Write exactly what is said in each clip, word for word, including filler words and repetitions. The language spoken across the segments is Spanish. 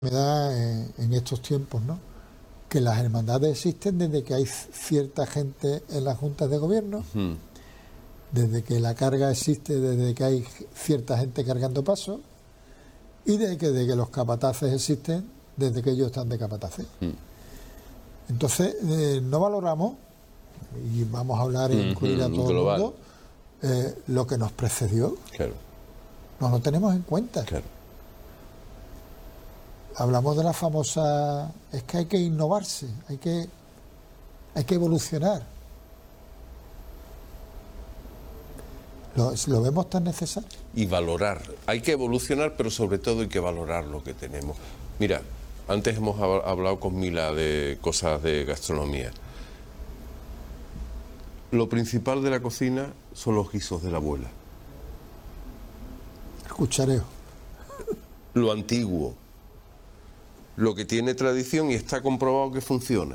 da en, en estos tiempos, ¿no? Que las hermandades existen desde que hay cierta gente en las juntas de gobierno, uh-huh. desde que la carga existe, desde que hay cierta gente cargando pasos, y desde que, desde que los capataces existen, desde que ellos están de capataces. Uh-huh. Entonces, eh, no valoramos, y vamos a hablar e incluir uh-huh. a todo Global. el mundo, eh, lo que nos precedió. Claro. No lo tenemos en cuenta. Claro. Hablamos de la famosa, es que hay que innovarse, hay que, hay que evolucionar. ¿Lo, lo vemos tan necesario? Y valorar, hay que evolucionar, pero sobre todo hay que valorar lo que tenemos. Mira, antes hemos hablado con Mila de cosas de gastronomía. Lo principal de la cocina son los guisos de la abuela. El cuchareo. Lo antiguo. Lo que tiene tradición y está comprobado que funciona.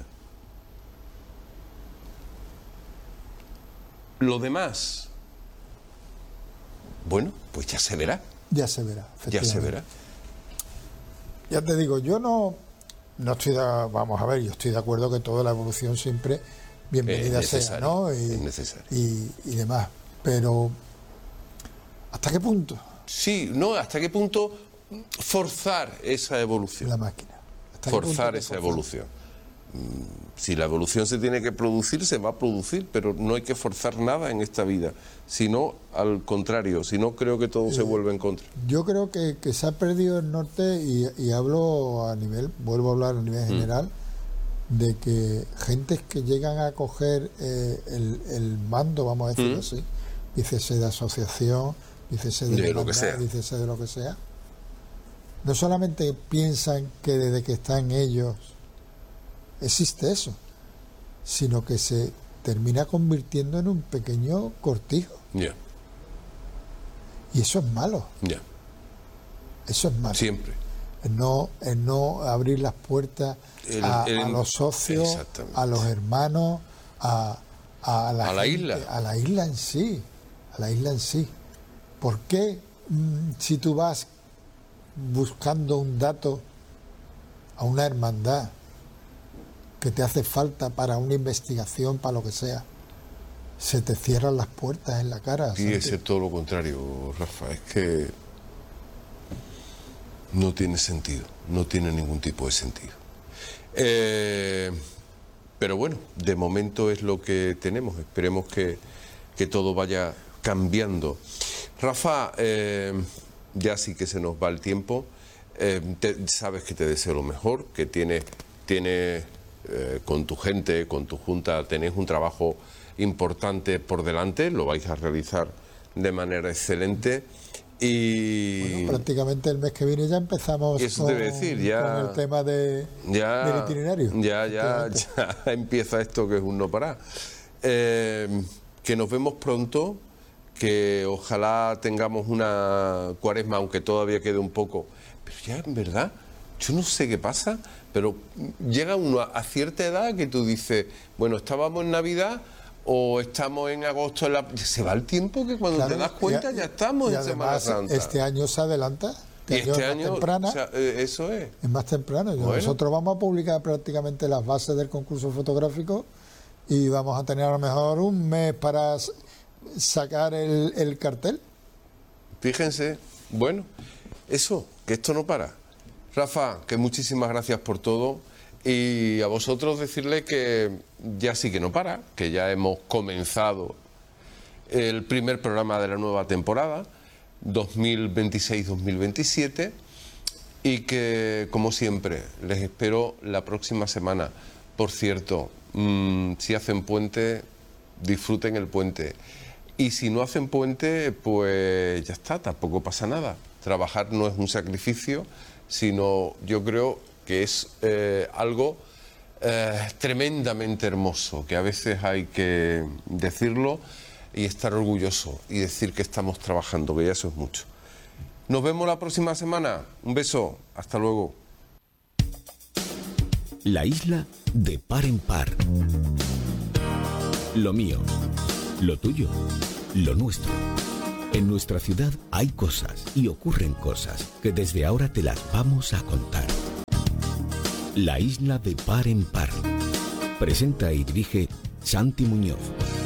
Lo demás, bueno, pues ya se verá. Ya se verá. Ya se verá. Ya te digo, yo no, no estoy de, vamos a ver, yo estoy de acuerdo que toda la evolución siempre bienvenida sea, ¿no? Y, es necesario. Y, y demás. Pero, ¿hasta qué punto? Sí, no, ¿hasta qué punto forzar esa evolución? La máquina. Forzar esa forzar? evolución. Si la evolución se tiene que producir, se va a producir, pero no hay que forzar nada en esta vida. Sino, al contrario, si no, creo que todo eh, se vuelve en contra. Yo creo que, que se ha perdido el norte, y, y hablo a nivel, vuelvo a hablar a nivel general, mm. de que gentes que llegan a coger eh, el, el mando, vamos a decirlo mm. así, dícese de asociación, dícese de, de lo que sea, dícese de lo que sea, no solamente piensan que desde que están ellos existe eso, sino que se termina convirtiendo en un pequeño cortijo. Yeah. Y eso es malo. Yeah. Eso es malo. Siempre. El no, el no abrir las puertas el, a, el, a los socios, a los hermanos, a, a, la, a la gente, isla. A la isla en sí. A la isla en sí. ¿Por qué mmm, si tú vas buscando un dato a una hermandad que te hace falta para una investigación, para lo que sea, se te cierran las puertas en la cara? Y es todo lo contrario, Rafa, es que no tiene sentido, no tiene ningún tipo de sentido. Eh, pero bueno, de momento es lo que tenemos, esperemos que, que todo vaya cambiando. Rafa, eh, ya sí que se nos va el tiempo, eh, te, sabes que te deseo lo mejor, que tienes, tienes eh, con tu gente, con tu junta, tenés un trabajo importante por delante, lo vais a realizar de manera excelente y... Bueno, prácticamente el mes que viene ya empezamos eso con, debe decir, ya, con el tema de, ya, del itinerario. Ya, ya, ya empieza esto que es un no parar. Eh, que nos vemos pronto, que ojalá tengamos una cuaresma, aunque todavía quede un poco, pero ya en verdad, yo no sé qué pasa, pero llega uno a cierta edad que tú dices, bueno, estábamos en Navidad o estamos en agosto, en la... se va el tiempo que cuando claro, te das cuenta ya, ya estamos y en Semana Santa. Este año se adelanta, este, y este año, año es más temprana, o sea, eso es. Es más temprano, bueno. Nosotros vamos a publicar prácticamente las bases del concurso fotográfico y vamos a tener a lo mejor un mes para sacar el, el cartel. Fíjense, bueno, eso, que esto no para. Rafa, que muchísimas gracias por todo y a vosotros decirle que ya sí que no para, que ya hemos comenzado el primer programa de la nueva temporada dos mil veintiséis dos mil veintisiete y que, como siempre, les espero la próxima semana. Por cierto, mmm, si hacen puente, disfruten el puente. Y si no hacen puente, pues ya está, tampoco pasa nada. Trabajar no es un sacrificio, sino yo creo que es eh, algo eh, tremendamente hermoso, que a veces hay que decirlo y estar orgulloso y decir que estamos trabajando, que ya eso es mucho. Nos vemos la próxima semana. Un beso. Hasta luego. La isla de par en par. Lo mío, lo tuyo, lo nuestro. En nuestra ciudad hay cosas y ocurren cosas que desde ahora te las vamos a contar. La isla de par en par. Presenta y dirige Santi Muñoz.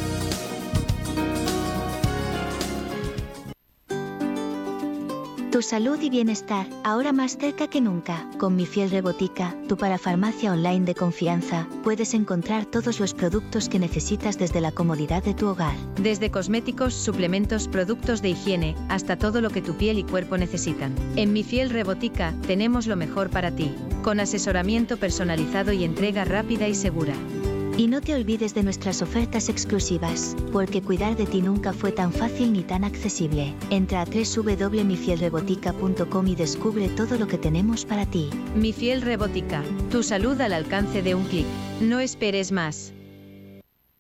Tu salud y bienestar, ahora más cerca que nunca. Con Mi Fiel Rebotica, tu parafarmacia online de confianza, puedes encontrar todos los productos que necesitas desde la comodidad de tu hogar. Desde cosméticos, suplementos, productos de higiene, hasta todo lo que tu piel y cuerpo necesitan. En Mi Fiel Rebotica, tenemos lo mejor para ti, con asesoramiento personalizado y entrega rápida y segura. Y no te olvides de nuestras ofertas exclusivas, porque cuidar de ti nunca fue tan fácil ni tan accesible. Entra a doble u doble u doble u punto mi fiel rebotica punto com y descubre todo lo que tenemos para ti. Mi Fiel Rebotica, tu salud al alcance de un clic. No esperes más.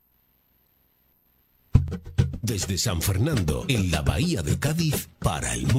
Desde San Fernando, en la Bahía de Cádiz, para el mundo.